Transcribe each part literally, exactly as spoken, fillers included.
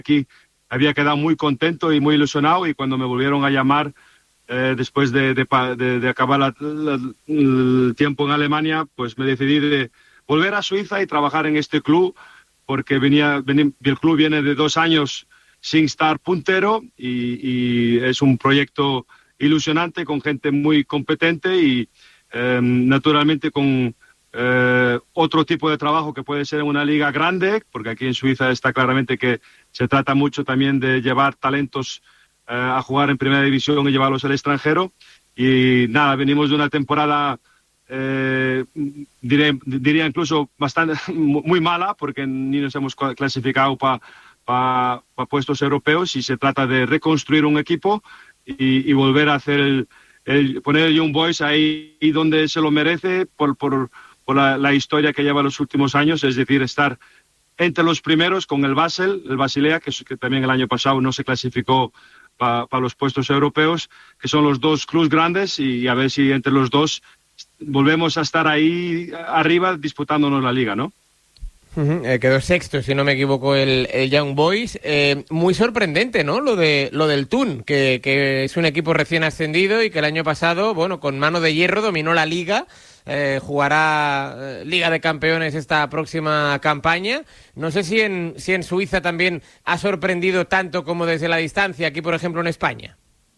aquí había quedado muy contento y muy ilusionado, y cuando me volvieron a llamar eh, después de, de, de, de acabar la, la, el tiempo en Alemania, pues me decidí de volver a Suiza y trabajar en este club, porque venía, venía el club viene de dos años sin estar puntero, y, y es un proyecto ilusionante con gente muy competente y eh, naturalmente con eh, otro tipo de trabajo que puede ser en una liga grande, porque aquí en Suiza está claramente que se trata mucho también de llevar talentos eh, a jugar en primera división y llevarlos al extranjero. Y nada, venimos de una temporada eh, diré, diría incluso bastante muy mala, porque ni nos hemos clasificado para pa, pa puestos europeos, y se trata de reconstruir un equipo y, y volver a hacer el, el poner el Young Boys ahí donde se lo merece por, por, por la, la historia que lleva los últimos años, es decir, estar entre los primeros con el Basel, el Basilea, que, que también el año pasado no se clasificó para pa los puestos europeos, que son los dos clubes grandes, y a ver si entre los dos volvemos a estar ahí arriba disputándonos la liga, ¿no? Uh-huh. Eh, quedó sexto, si no me equivoco, el, el Young Boys. Eh, muy sorprendente, ¿no? Lo de lo del Thun, que, que es un equipo recién ascendido y que el año pasado, bueno, con mano de hierro dominó la liga. Eh, jugará eh, Liga de Campeones esta próxima campaña. No sé si en, si en Suiza también ha sorprendido tanto como desde la distancia, aquí por ejemplo en España.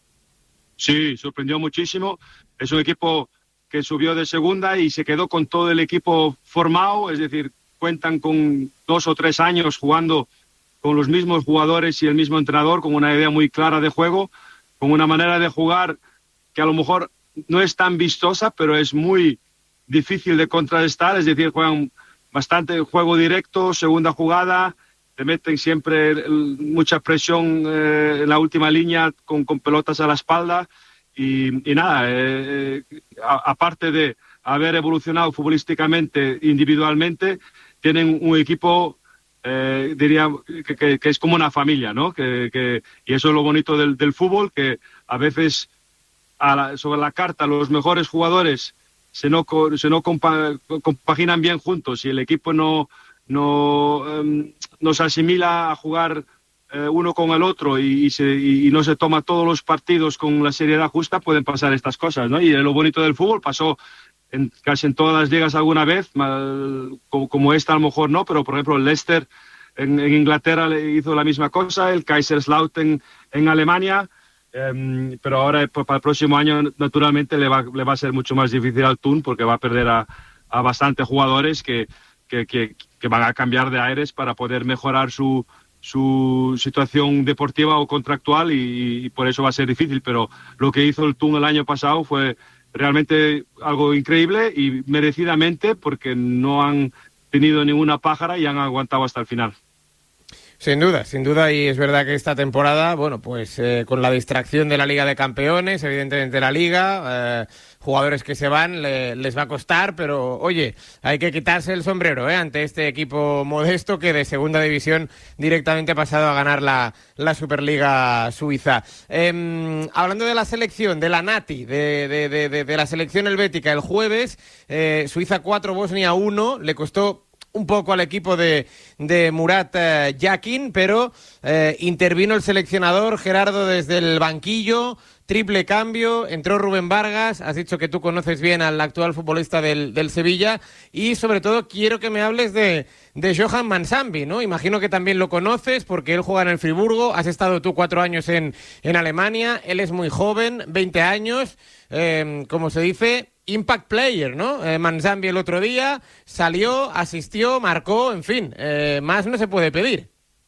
Sí, sorprendió muchísimo. Es un equipo que subió de segunda y se quedó con todo el equipo formado, es decir, cuentan con dos o tres años jugando con los mismos jugadores y el mismo entrenador, con una idea muy clara de juego, con una manera de jugar que a lo mejor no es tan vistosa, pero es muy difícil de contrarrestar, es decir, juegan bastante juego directo, segunda jugada, te meten siempre el, mucha presión eh, en la última línea con, con pelotas a la espalda, y, y nada, eh, a, aparte de haber evolucionado futbolísticamente, individualmente, tienen un equipo, eh, diría, que, que, que es como una familia, ¿no? Que, que, y eso es lo bonito del, del fútbol, que a veces a la, sobre la carta los mejores jugadores se no, se no compa, compaginan bien juntos, y el equipo no, no, um, no se asimila a jugar eh, uno con el otro, y, y, se, y no se toma todos los partidos con la seriedad justa, pueden pasar estas cosas, ¿no? Y lo bonito del fútbol pasó en, casi en todas las ligas alguna vez, mal, como, como esta a lo mejor no, pero por ejemplo el Leicester en, en Inglaterra le hizo la misma cosa, el Kaiserslautern en Alemania, eh, pero ahora para el próximo año naturalmente le va, le va a ser mucho más difícil al Thun, porque va a perder a, a bastantes jugadores que, que, que, que van a cambiar de aires para poder mejorar su, su situación deportiva o contractual, y, y por eso va a ser difícil, pero lo que hizo el Thun el año pasado fue realmente algo increíble y merecidamente, porque no han tenido ninguna pájara y han aguantado hasta el final. Sin duda, sin duda, y es verdad que esta temporada, bueno, pues eh, con la distracción de la Liga de Campeones, evidentemente la Liga, eh, jugadores que se van, le, les va a costar, pero oye, hay que quitarse el sombrero eh, ante este equipo modesto que de segunda división directamente ha pasado a ganar la, la Superliga Suiza. Eh, hablando de la selección, de la Nati, de, de, de, de, de la selección helvética, el jueves, eh, Suiza cuatro, Bosnia uno, le costó un poco al equipo de, de Murat eh, Yakin, pero eh, intervino el seleccionador Gerardo desde el banquillo, triple cambio, entró Rubén Vargas, has dicho que tú conoces bien al actual futbolista del, del Sevilla, y sobre todo quiero que me hables de, de Johan Mansambi, ¿no? Imagino que también lo conoces porque él juega en el Friburgo, has estado tú cuatro años en, en Alemania, él es muy joven, veinte años, eh, como se dice, impact player, ¿no? Eh, Mansambi el otro día salió, asistió, marcó, en fin, eh, más no se puede pedir.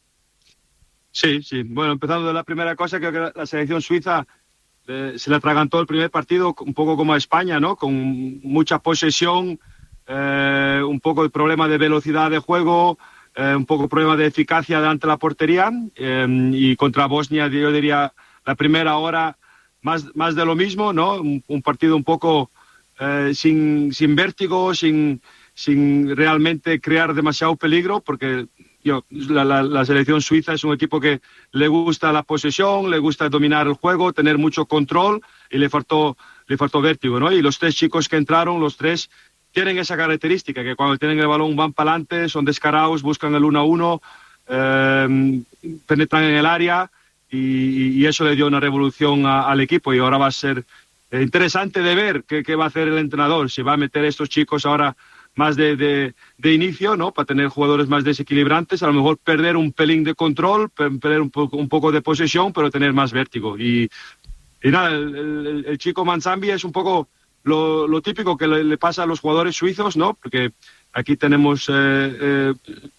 Sí, sí. Bueno, empezando de la primera cosa, creo que la selección suiza eh, se le atragantó el primer partido un poco como a España, ¿no? Con mucha posesión, eh, un poco de problema de velocidad de juego, eh, un poco de problema de eficacia delante de la portería, eh, y contra Bosnia yo diría la primera hora más, más de lo mismo, ¿no? Un, un partido un poco Eh, sin, sin vértigo, sin, sin realmente crear demasiado peligro, porque yo, la, la, la selección suiza es un equipo que le gusta la posesión, le gusta dominar el juego, tener mucho control, y le faltó, le faltó vértigo, ¿no? Y los tres chicos que entraron, los tres tienen esa característica, que cuando tienen el balón van para adelante, son descarados, buscan el uno a uno, eh, penetran en el área y, y eso le dio una revolución a, al equipo y ahora va a ser interesante de ver qué, qué va a hacer el entrenador, si va a meter a estos chicos ahora más de, de, de inicio, ¿no? Para tener jugadores más desequilibrantes, a lo mejor perder un pelín de control, perder un poco, un poco de posesión, pero tener más vértigo. Y, y nada, el, el, el chico Manzambi es un poco lo, lo típico que le, le pasa a los jugadores suizos, ¿no? Porque aquí tenemos eh, eh,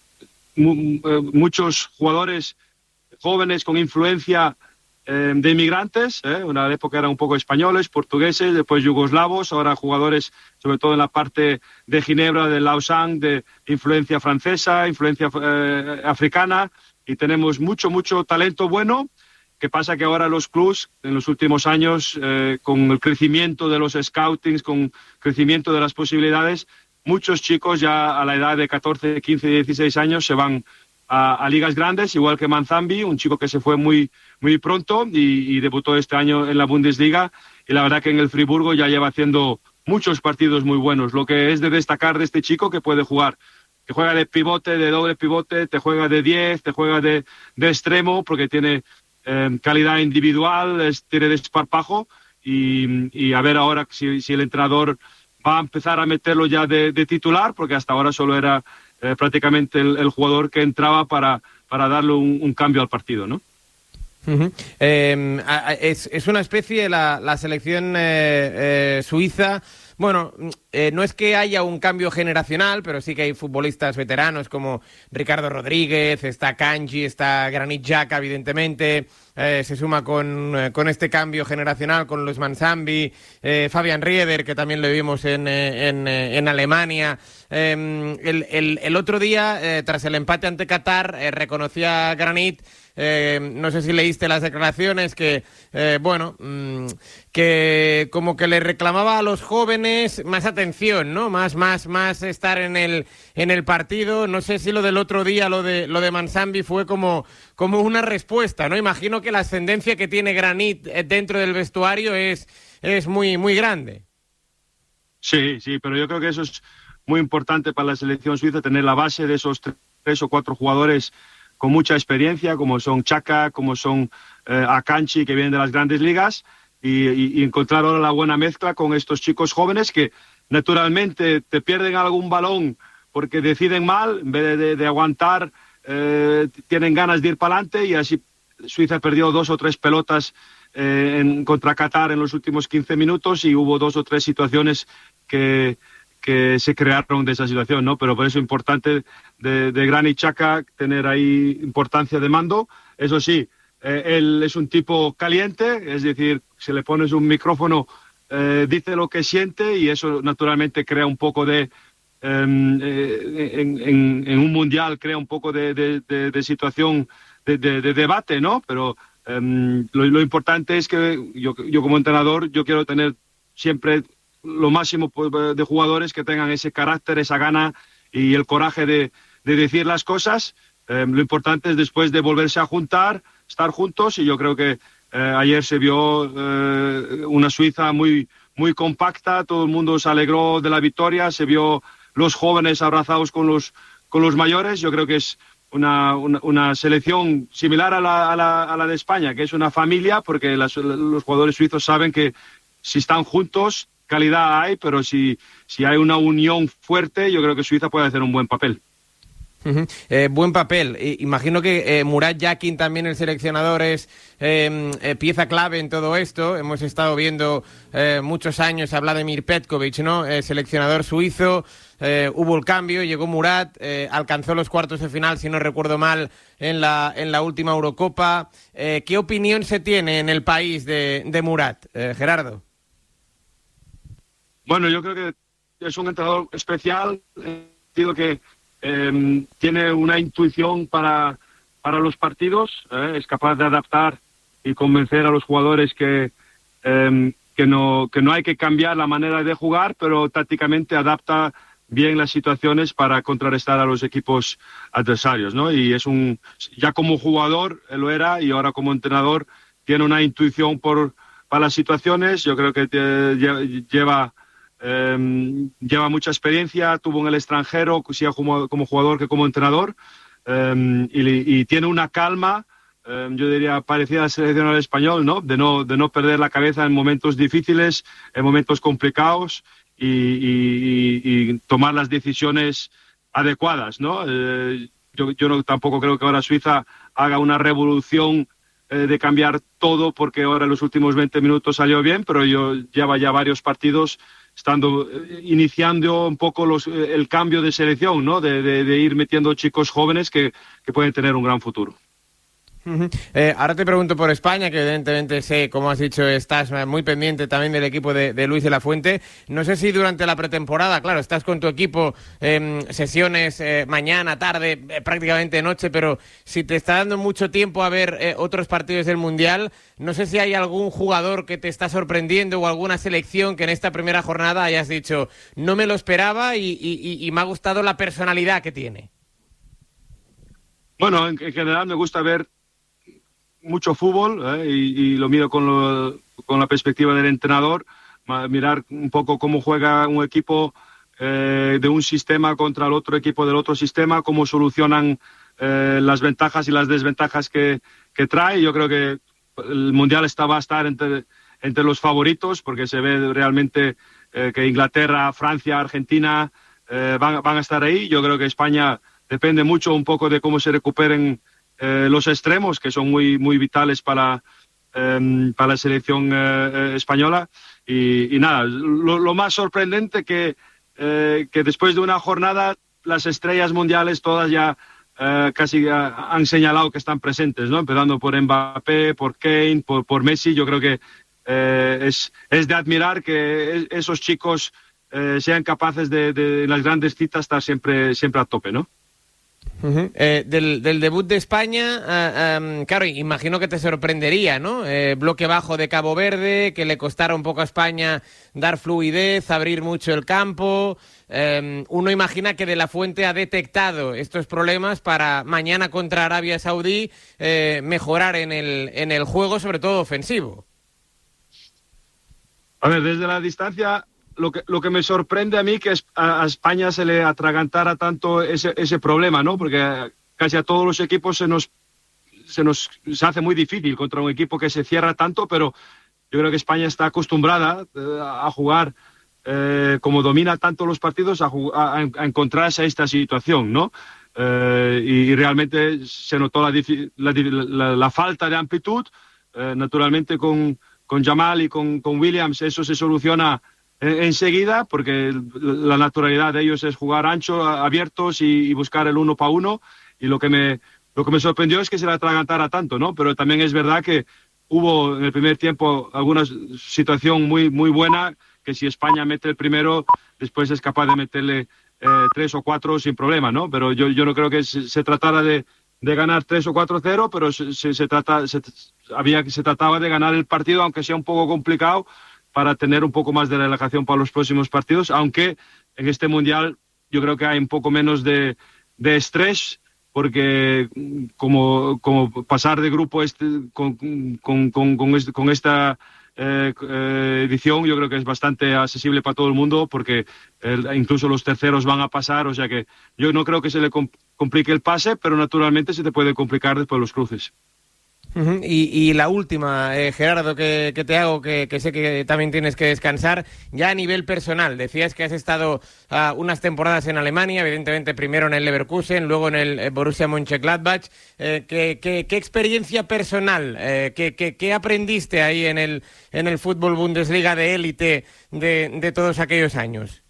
mu, eh, muchos jugadores jóvenes con influencia eh, de inmigrantes, ¿eh? Una época eran un poco españoles, portugueses, después yugoslavos, ahora jugadores sobre todo en la parte de Ginebra, de Lausanne, de influencia francesa, influencia eh, africana, y tenemos mucho, mucho talento bueno. ¿Qué pasa? Que ahora los clubs, en los últimos años, eh, con el crecimiento de los scoutings, con el crecimiento de las posibilidades, muchos chicos ya a la edad de catorce, quince, dieciséis años se van a, a ligas grandes, igual que Manzambi, un chico que se fue muy, muy pronto y, y debutó este año en la Bundesliga, y la verdad que en el Friburgo ya lleva haciendo muchos partidos muy buenos. Lo que es de destacar de este chico, que puede jugar, que juega de pivote, de doble pivote, te juega de diez, te juega de, de extremo, porque tiene eh, calidad individual, es, tiene desparpajo, y, y a ver ahora si, si el entrenador va a empezar a meterlo ya de, de titular, porque hasta ahora solo era eh, prácticamente el, el jugador que entraba para, para darle un, un cambio al partido, ¿no? Uh-huh. Eh, es, es una especie, la, la selección eh, eh, suiza, bueno, eh, no es que haya un cambio generacional, pero sí que hay futbolistas veteranos como Ricardo Rodríguez, está Kanji, está Granit Xhaka, evidentemente, eh, se suma con, eh, con este cambio generacional con los Manzambi, eh, Fabian Rieder, que también lo vimos en, en, en Alemania. Eh, el, el, el otro día, eh, tras el empate ante Qatar, eh, reconocía Granit, Eh, no sé si leíste las declaraciones, que, eh, bueno, mmm, que como que le reclamaba a los jóvenes más atención, ¿no? Más, más, más estar en el, en el partido. No sé si lo del otro día, lo de, lo de Manzambi, fue como, como una respuesta, ¿no? Imagino que la ascendencia que tiene Granit dentro del vestuario es, es muy, muy grande. Sí, sí, pero yo creo que eso es muy importante para la selección suiza, tener la base de esos tres o cuatro jugadores con mucha experiencia, como son Xhaka, como son eh, Akanji, que vienen de las grandes ligas, y, y, y encontrar ahora la buena mezcla con estos chicos jóvenes que naturalmente te pierden algún balón porque deciden mal, en vez de, de, de aguantar, eh, tienen ganas de ir para adelante, y así Suiza perdió dos o tres pelotas eh, en, contra Qatar en los últimos quince minutos, y hubo dos o tres situaciones que... que se crearon de esa situación, ¿no? Pero por eso es importante de, de Granit Xhaka tener ahí importancia de mando. Eso sí, eh, él es un tipo caliente, es decir, si le pones un micrófono, eh, dice lo que siente, y eso naturalmente crea un poco de... Eh, en, en, en un mundial crea un poco de, de, de, de situación, de, de, de debate, ¿no? Pero eh, lo, lo importante es que yo, yo como entrenador, yo quiero tener siempre lo máximo de jugadores que tengan ese carácter, esa gana y el coraje de, de decir las cosas. Eh, lo importante es después de volverse a juntar, estar juntos, y yo creo que eh, ayer se vio eh, una Suiza muy, muy compacta, todo el mundo se alegró de la victoria, se vio los jóvenes abrazados con los, con los mayores. Yo creo que es una, una, una selección similar a la, a, la, a la de España, que es una familia, porque las, los jugadores suizos saben que si están juntos, calidad hay, pero si, si hay una unión fuerte, yo creo que Suiza puede hacer un buen papel. Uh-huh. Eh, buen papel. Eh, imagino que eh, Murat Yakin, también el seleccionador, es eh, eh, pieza clave en todo esto. Hemos estado viendo eh, muchos años a Vladimir Petkovic, ¿no? Eh, seleccionador suizo. Eh, hubo el cambio, llegó Murat, eh, alcanzó los cuartos de final, si no recuerdo mal, en la, en la última Eurocopa. Eh, ¿Qué opinión se tiene en el país de, de Murat, eh, Gerardo? Bueno, yo creo que es un entrenador especial, digo que eh, tiene una intuición para, para los partidos, eh, es capaz de adaptar y convencer a los jugadores que, eh, que, no, que no hay que cambiar la manera de jugar, pero tácticamente adapta bien las situaciones para contrarrestar a los equipos adversarios, ¿no? Y es un, ya como jugador él lo era, y ahora como entrenador tiene una intuición por, para las situaciones. Yo creo que te, lleva... Eh, lleva mucha experiencia, tuvo en el extranjero, sea como, como jugador que como entrenador, eh, y, y tiene una calma, eh, yo diría, parecida al seleccionador español, ¿no? De no, de no perder la cabeza en momentos difíciles, en momentos complicados y, y, y tomar las decisiones adecuadas, ¿no? Eh, yo yo no, tampoco creo que ahora Suiza haga una revolución eh, de cambiar todo porque ahora en los últimos veinte minutos salió bien, pero yo lleva ya varios partidos estando eh, iniciando un poco los, eh, el cambio de selección, ¿no? De, de, de ir metiendo chicos jóvenes que, que pueden tener un gran futuro. Uh-huh. Eh, ahora te pregunto por España, que evidentemente sé, como has dicho, estás muy pendiente también del equipo de, de Luis de la Fuente. No sé si durante la pretemporada, claro, estás con tu equipo, eh, sesiones eh, mañana, tarde, eh, prácticamente noche, pero si te está dando mucho tiempo a ver eh, otros partidos del Mundial, no sé si hay algún jugador que te está sorprendiendo o alguna selección que en esta primera jornada hayas dicho, no me lo esperaba y, y, y me ha gustado la personalidad que tiene. Bueno, en, en general me gusta ver mucho fútbol eh, y, y lo miro con, lo, con la perspectiva del entrenador, mirar un poco cómo juega un equipo eh, de un sistema contra el otro equipo del otro sistema, cómo solucionan eh, las ventajas y las desventajas que, que trae. Yo creo que el Mundial está, va a estar entre, entre los favoritos porque se ve realmente eh, que Inglaterra, Francia, Argentina eh, van, van a estar ahí. Yo creo que España depende mucho un poco de cómo se recuperen Eh, los extremos, que son muy, muy vitales para, eh, para la selección eh, española. Y, y nada, lo, lo más sorprendente que, eh, que después de una jornada las estrellas mundiales todas ya eh, casi ya han señalado que están presentes, ¿no? Empezando por Mbappé, por Kane, por, por Messi. Yo creo que eh, es, es de admirar que esos chicos eh, sean capaces de, de en las grandes citas estar siempre, siempre a tope, ¿no? Uh-huh. Eh, del, del debut de España, uh, um, claro, imagino que te sorprendería, ¿no? Eh, bloque bajo de Cabo Verde, que le costara un poco a España dar fluidez, abrir mucho el campo. Um, uno imagina que De la Fuente ha detectado estos problemas para mañana contra Arabia Saudí eh, mejorar en el, en el juego, sobre todo ofensivo. A ver, desde la distancia, Lo que, lo que me sorprende a mí que a, a España se le atragantara tanto ese, ese problema, ¿no? Porque casi a todos los equipos se nos, se nos se hace muy difícil contra un equipo que se cierra tanto, pero yo creo que España está acostumbrada eh, a jugar eh, como domina tanto los partidos, a, a, a encontrarse a esta situación, ¿no? Eh, y, y realmente se notó la, la, la, la falta de amplitud. Eh, naturalmente con, con Jamal y con, con Williams eso se soluciona enseguida, porque la naturalidad de ellos es jugar ancho, abiertos y, y buscar el uno para uno, y lo que me lo que me sorprendió es que se le atragantara tanto, ¿no? Pero también es verdad que hubo en el primer tiempo alguna situación muy muy buena, que si España mete el primero, después es capaz de meterle eh, tres o cuatro sin problema, ¿no? Pero yo, yo no creo que se, se tratara de, de ganar tres o cuatro cero, pero se, se, se, trata, se, había, se trataba de ganar el partido, aunque sea un poco complicado, para tener un poco más de relajación para los próximos partidos, aunque en este Mundial yo creo que hay un poco menos de, de estrés, porque como, como pasar de grupo este, con, con, con, con, este, con esta eh, eh, edición yo creo que es bastante accesible para todo el mundo, porque el, incluso los terceros van a pasar, o sea que yo no creo que se le complique el pase, pero naturalmente se te puede complicar después los cruces. Uh-huh. Y, y la última, eh, Gerardo, que, que te hago, que, que sé que también tienes que descansar, ya a nivel personal. Decías que has estado uh, unas temporadas en Alemania, evidentemente primero en el Leverkusen, luego en el Borussia Mönchengladbach. Eh, ¿qué, qué, ¿Qué experiencia personal, eh, qué, qué, qué aprendiste ahí en el, en el fútbol Bundesliga de élite de, de todos aquellos años?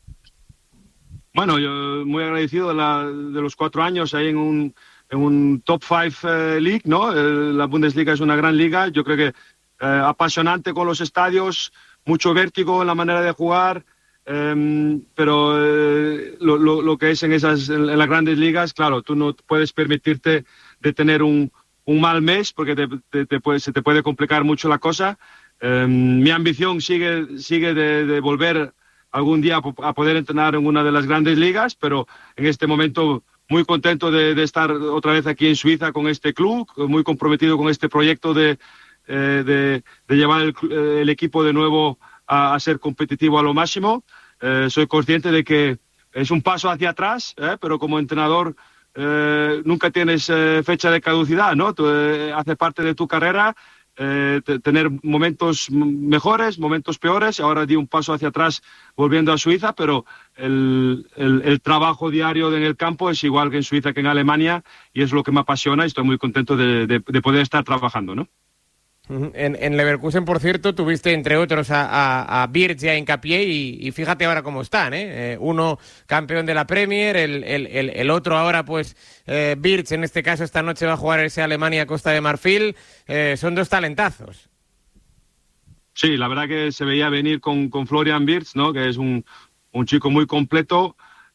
Bueno, yo muy agradecido de, la, de los cuatro años ahí en un... en un top five eh, league, ¿no? Eh, la Bundesliga es una gran liga, yo creo que eh, apasionante con los estadios, mucho vértigo en la manera de jugar, eh, pero eh, lo, lo, lo que es en esas en, en las grandes ligas, claro, tú no puedes permitirte de tener un, un mal mes porque te, te, te puede, se te puede complicar mucho la cosa. Eh, mi ambición sigue, sigue de, de volver algún día a poder entrenar en una de las grandes ligas, pero en este momento muy contento de, de estar otra vez aquí en Suiza con este club, muy comprometido con este proyecto de, eh, de, de llevar el, el equipo de nuevo a, a ser competitivo a lo máximo. Eh, soy consciente de que es un paso hacia atrás, eh, pero como entrenador eh, nunca tienes eh, fecha de caducidad, ¿no? Tú, eh, hace parte de tu carrera eh, te, tener momentos mejores, momentos peores. Ahora di un paso hacia atrás volviendo a Suiza, pero el, el, el trabajo diario en el campo es igual que en Suiza que en Alemania, y es lo que me apasiona, y estoy muy contento de, de, de poder estar trabajando, ¿no? En, en Leverkusen, por cierto, tuviste entre otros a, a, a Wirtz y a Hincapié, y, y fíjate ahora cómo están, ¿eh? Eh, uno campeón de la Premier, el, el, el, el otro ahora, pues, eh, Wirtz, en este caso, esta noche va a jugar ese Alemania-Costa de Marfil. Eh, son dos talentazos. Sí, la verdad que se veía venir con, con Florian Wirtz, ¿no? Que es un, un chico muy completo,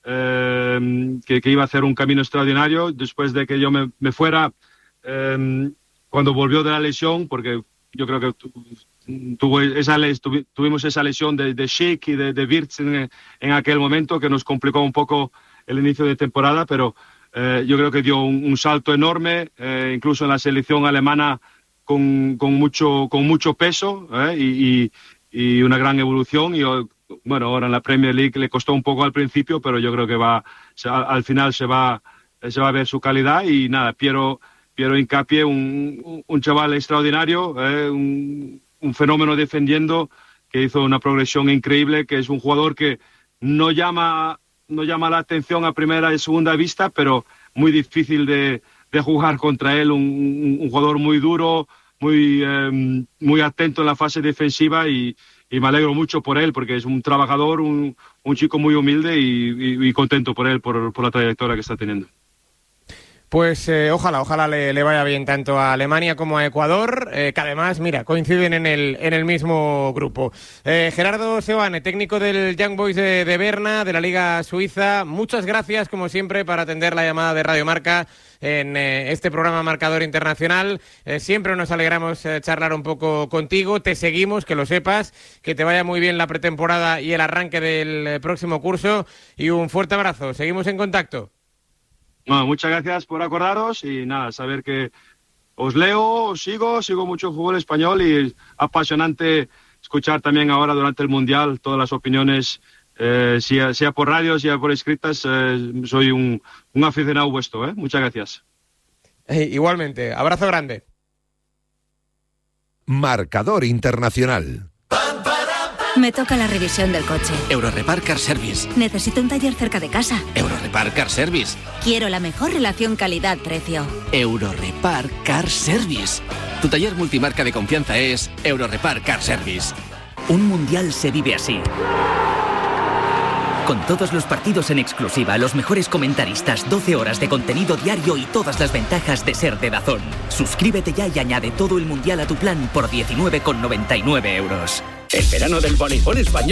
eh, que, que iba a hacer un camino extraordinario después de que yo me, me fuera. Eh, cuando volvió de la lesión, porque yo creo que tuvo esa, tuvimos esa lesión de, de Schick y de, de Wirtz en, en aquel momento, que nos complicó un poco el inicio de temporada, pero eh, yo creo que dio un, un salto enorme, eh, incluso en la selección alemana con, con, mucho, con mucho peso, eh, y, y, y una gran evolución. Y bueno, ahora en la Premier League le costó un poco al principio, pero yo creo que va, al final se va, se va a ver su calidad. Y nada, Piero... Piero Hincapié, un, un chaval extraordinario, eh, un, un fenómeno defendiendo, que hizo una progresión increíble, que es un jugador que no llama, no llama la atención a primera y segunda vista, pero muy difícil de, de jugar contra él, un, un jugador muy duro, muy, eh, muy atento en la fase defensiva, y, y me alegro mucho por él, porque es un trabajador, un, un chico muy humilde, y, y, y contento por él, por, por la trayectoria que está teniendo. Pues eh, ojalá, ojalá le, le vaya bien tanto a Alemania como a Ecuador, eh, que además, mira, coinciden en el, en el mismo grupo. Eh, Gerardo Seoane, técnico del Young Boys de, de Berna, de la Liga Suiza, muchas gracias, como siempre, para atender la llamada de Radio Marca en eh, este programa Marcador Internacional. Eh, siempre nos alegramos eh, charlar un poco contigo, te seguimos, que lo sepas, que te vaya muy bien la pretemporada y el arranque del eh, próximo curso, y un fuerte abrazo, seguimos en contacto. Bueno, muchas gracias por acordaros, y nada, saber que os leo, os sigo, sigo mucho fútbol español, y es apasionante escuchar también ahora durante el Mundial todas las opiniones, eh, sea, sea por radio, sea por escritas. Eh, soy un, un aficionado vuestro, ¿eh? Muchas gracias. Eh, igualmente, abrazo grande. Marcador Internacional. Me toca la revisión del coche. Eurorepar Car Service. Necesito un taller cerca de casa. Eurorepar Car Service. Quiero la mejor relación calidad-precio. Eurorepar Car Service. Tu taller multimarca de confianza es Eurorepar Car Service. Un mundial se vive así. Con todos los partidos en exclusiva, los mejores comentaristas, doce horas de contenido diario y todas las ventajas de ser de DAZN. Suscríbete ya y añade todo el mundial a tu plan por diecinueve con noventa y nueve euros. El verano del voleibol español